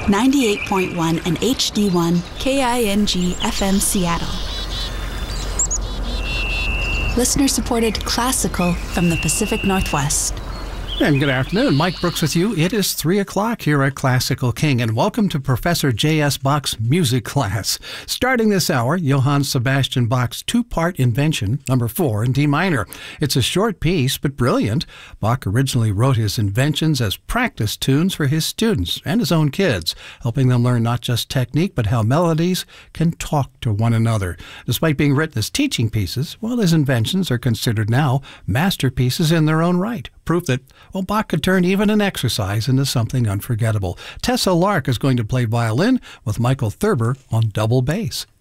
98.1 and HD1 KING FM Seattle. Listener-supported classical from the Pacific Northwest. And good afternoon. Mike Brooks with you. It is 3 o'clock here at Classical King, and welcome to Professor J.S. Bach's music class. Starting this hour, Johann Sebastian Bach's two-part invention, number 4 in D minor. It's a short piece, but brilliant. Bach originally wrote his inventions as practice tunes for his students and his own kids, helping them learn not just technique, but how melodies can talk to one another. Despite being written as teaching pieces, his inventions are considered now masterpieces in their own right. Proof that, Bach could turn even an exercise into something unforgettable. Tessa Lark is going to play violin with Michael Thurber on double bass.